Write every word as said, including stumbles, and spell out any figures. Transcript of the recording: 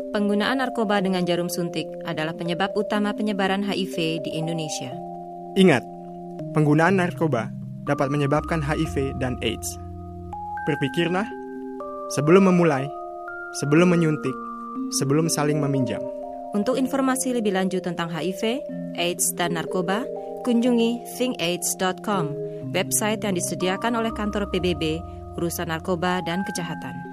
Penggunaan narkoba dengan jarum suntik adalah penyebab utama penyebaran H I V di Indonesia. Ingat, penggunaan narkoba dapat menyebabkan H I V dan AIDS. Berpikirlah sebelum memulai, sebelum menyuntik, sebelum saling meminjam. Untuk informasi lebih lanjut tentang H I V, AIDS, dan narkoba, kunjungi think aids dot com, website yang disediakan oleh kantor P B B, urusan narkoba dan kejahatan.